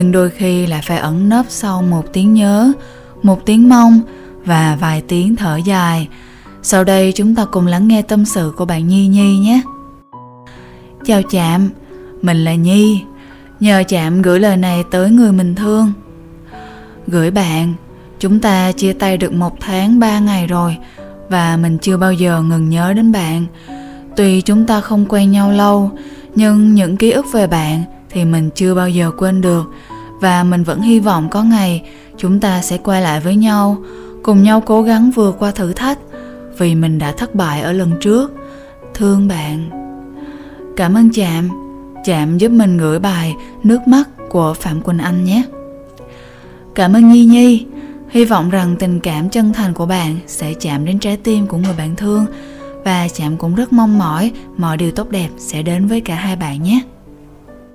Nhưng đôi khi lại phải ẩn nấp sau một tiếng nhớ, một tiếng mong và vài tiếng thở dài. Sau đây chúng ta cùng lắng nghe tâm sự của bạn Nhi Nhi nhé. Chào Chạm, mình là Nhi. Nhờ Chạm gửi lời này tới người mình thương. Gửi bạn, chúng ta chia tay được 1 tháng 3 ngày rồi và mình chưa bao giờ ngừng nhớ đến bạn. Tuy chúng ta không quen nhau lâu, nhưng những ký ức về bạn thì mình chưa bao giờ quên được. Và mình vẫn hy vọng có ngày chúng ta sẽ quay lại với nhau, cùng nhau cố gắng vượt qua thử thách, vì mình đã thất bại ở lần trước. Thương bạn. Cảm ơn Chạm. Chạm giúp mình gửi bài Nước mắt của Phạm Quỳnh Anh nhé. Cảm ơn Nhi Nhi. Hy vọng rằng tình cảm chân thành của bạn sẽ chạm đến trái tim của người bạn thương. Và Chạm cũng rất mong mỏi mọi điều tốt đẹp sẽ đến với cả hai bạn nhé.